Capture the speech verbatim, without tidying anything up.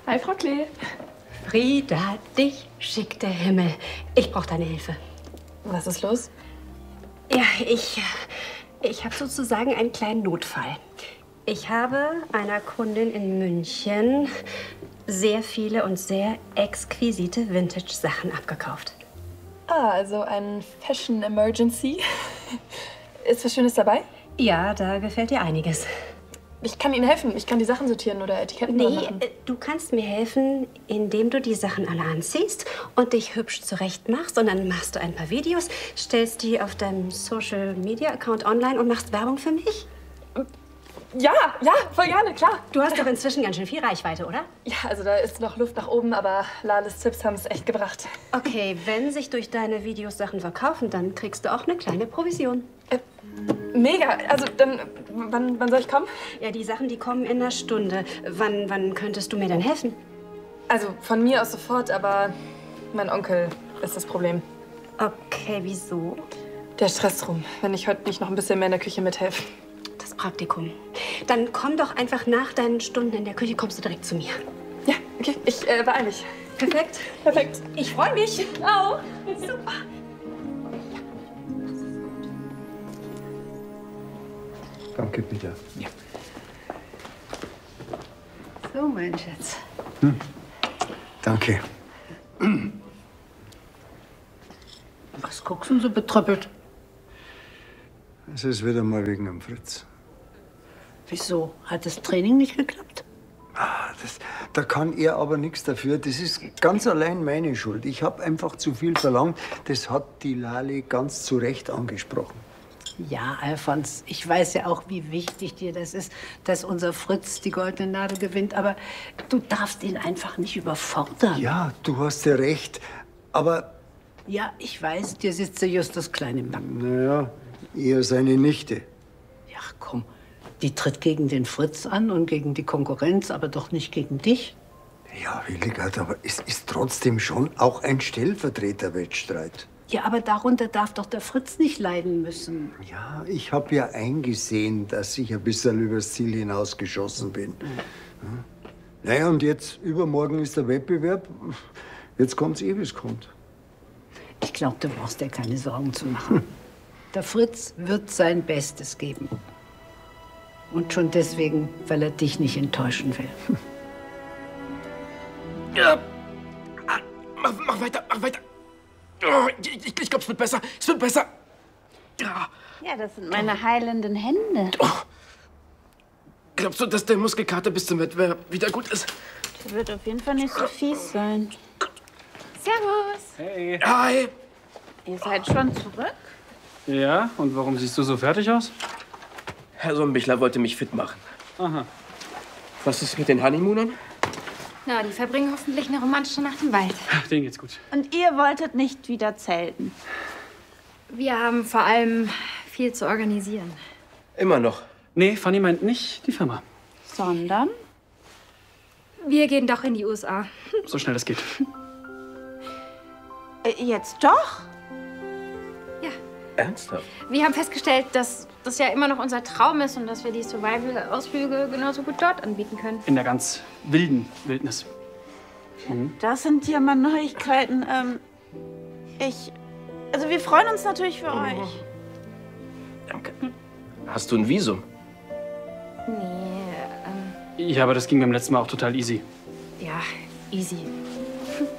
Hi, Frau Klee. Frieda, dich schickt der Himmel. Ich brauche deine Hilfe. Was ist los? Ja, ich, ich habe sozusagen einen kleinen Notfall. Ich habe einer Kundin in München sehr viele und sehr exquisite Vintage-Sachen abgekauft. Ah, also ein Fashion Emergency. Ist was Schönes dabei? Ja, da gefällt dir einiges. Ich kann Ihnen helfen. Ich kann die Sachen sortieren oder Etiketten dran Nee, machen. äh, du kannst mir helfen, indem du die Sachen alle anziehst und dich hübsch zurecht machst. Und dann machst du ein paar Videos, stellst die auf deinem Social-Media-Account online und machst Werbung für mich. Ja, ja, voll gerne, klar. Du hast doch inzwischen ganz schön viel Reichweite, oder? Ja, also da ist noch Luft nach oben, aber Lales Tipps haben es echt gebracht. Okay, wenn sich durch deine Videos Sachen verkaufen, dann kriegst du auch eine kleine Provision. Äh, mega. Also dann, wann, wann soll ich kommen? Ja, die Sachen, die kommen in einer Stunde. Wann, wann könntest du mir denn helfen? Also von mir aus sofort, aber mein Onkel ist das Problem. Okay, wieso? Der Stress drum, wenn ich heute nicht noch ein bisschen mehr in der Küche mithelfe. Das Praktikum. Dann komm doch einfach nach deinen Stunden in der Küche, kommst du direkt zu mir. Ja, okay, ich äh, beeil mich. Perfekt. Perfekt. Ich freue mich. Auch. Super. Danke, Peter. Ja. So, mein Schatz. Hm. Danke. Was guckst du denn so betröppelt? Es ist wieder mal wegen dem Fritz. Wieso? Hat das Training nicht geklappt? Ah, das, da kann er aber nichts dafür. Das ist ganz allein meine Schuld. Ich habe einfach zu viel verlangt. Das hat die Lali ganz zu Recht angesprochen. Ja, Alfons, ich weiß ja auch, wie wichtig dir das ist, dass unser Fritz die Goldene Nadel gewinnt. Aber du darfst ihn einfach nicht überfordern. Ja, du hast ja recht. Aber, Ja, ich weiß, dir sitzt der Justus klein im Nacken. naja, eher seine Nichte. Ja, komm, die tritt gegen den Fritz an und gegen die Konkurrenz, aber doch nicht gegen dich. Ja, Hildegard, aber es ist trotzdem schon auch ein Stellvertreterwettstreit. Ja, aber darunter darf doch der Fritz nicht leiden müssen. Ja, ich habe ja eingesehen, dass ich ein bisschen übers Ziel hinausgeschossen bin. Ja. Naja, und jetzt, übermorgen ist der Wettbewerb. Jetzt kommt's eh, wie es kommt. Ich glaube, du brauchst dir keine Sorgen zu machen. Der Fritz wird sein Bestes geben. Und schon deswegen, weil er dich nicht enttäuschen will. Ja. Mach, mach weiter, mach weiter. Oh, ich ich, ich glaube, es wird besser. Es wird besser. Ja. Ja, das sind meine heilenden Hände. Oh. Glaubst du, dass der Muskelkater bis zum Wettbewerb wieder gut ist? Der wird auf jeden Fall nicht so fies sein. Servus. Hey. Hi. Ihr seid schon zurück? Ja, und warum siehst du so fertig aus? Herr Sonnenbichler wollte mich fit machen. Aha. Was ist mit den Honeymoonern? Na, die verbringen hoffentlich eine romantische Nacht im Wald. Denen geht's gut. Und ihr wolltet nicht wieder zelten? Wir haben vor allem viel zu organisieren. Immer noch. Nee, Fanny meint nicht die Firma. Sondern? Wir gehen doch in die U S A. So schnell es geht. Äh, jetzt doch? Ja. Ernsthaft? Wir haben festgestellt, dass das ja immer noch unser Traum ist und dass wir die Survival-Ausflüge genauso gut dort anbieten können. In der ganz wilden Wildnis. Mhm. Das sind ja mal Neuigkeiten. Ähm, ich. Also, wir freuen uns natürlich für euch. Danke. Hast du ein Visum? Nee, ähm, Ja, aber das ging beim letzten Mal auch total easy. ja, easy.